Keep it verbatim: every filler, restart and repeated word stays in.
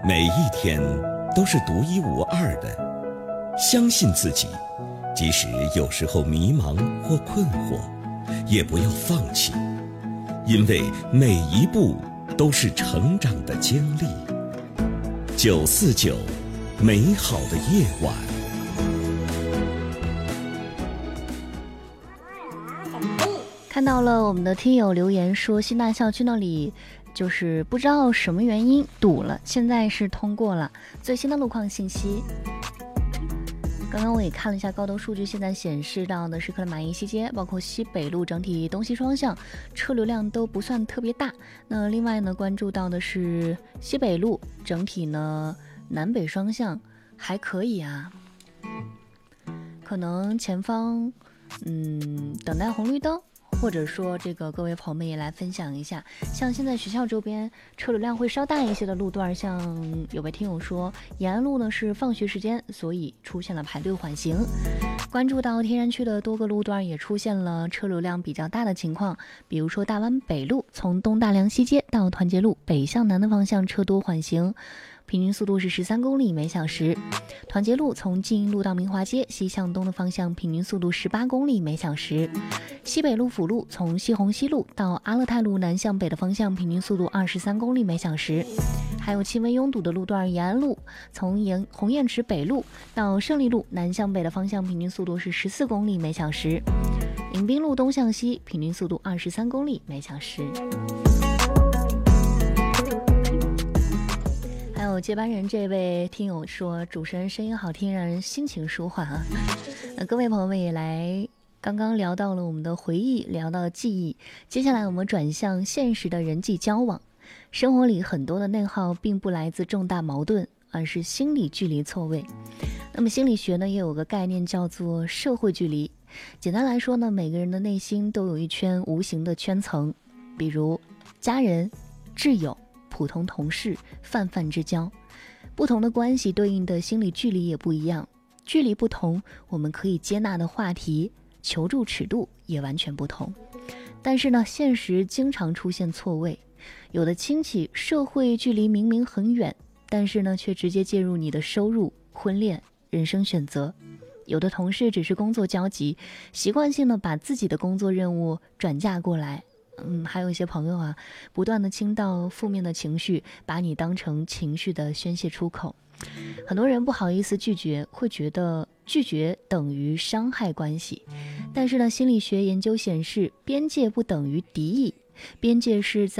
每一天都是独一无二的，相信自己，即使有时候迷茫或困惑，也不要放弃，因为每一步都是成长的经历。九四九，美好的夜晚。 看到了我们的听友留言说，新大校区那里就是不知道什么原因堵了，现在是通过了。最新的路况信息，刚刚我也看了一下高德数据，现在显示到的是克拉玛依西街，包括西北路整体东西双向车流量都不算特别大。那另外呢，关注到的是西北路整体呢南北双向还可以啊，可能前方嗯等待红绿灯。或者说这个各位朋友们也来分享一下，像现在学校周边车流量会稍大一些的路段，像有位听友说延安路呢是放学时间，所以出现了排队缓行。关注到天然区的多个路段也出现了车流量比较大的情况，比如说大湾北路从东大梁西街到团结路北向南的方向车多缓行，平均速度是十三公里每小时。团结路从静英路到明华街西向东的方向，平均速度十八公里每小时。西北路辅路从西红西路到阿勒泰路南向北的方向，平均速度二十三公里每小时。还有轻微拥堵的路段，延安路从延红雁池北路到胜利路南向北的方向，平均速度是十四公里每小时。迎宾路东向西，平均速度二十三公里每小时。还有接班人这位听友说，主持人声音好听，让人心情舒缓啊。那各位朋友们也来，刚刚聊到了我们的回忆，聊到记忆，接下来我们转向现实的人际交往。生活里很多的内耗并不来自重大矛盾，而是心理距离错位。那么心理学呢也有个概念叫做社会距离。简单来说呢，每个人的内心都有一圈无形的圈层，比如家人、挚友、普通同事、泛泛之交。不同的关系对应的心理距离也不一样，距离不同，我们可以接纳的话题、求助尺度也完全不同。但是呢，现实经常出现错位，有的亲戚社会距离明明很远，但是呢却直接介入你的收入、婚恋、人生选择。有的同事只是工作交集，习惯性的把自己的工作任务转嫁过来。嗯，还有一些朋友啊，不断的倾倒负面的情绪，把你当成情绪的宣泄出口。很多人不好意思拒绝，会觉得拒绝等于伤害关系。但是呢，心理学研究显示，边界不等于敌意，边界是在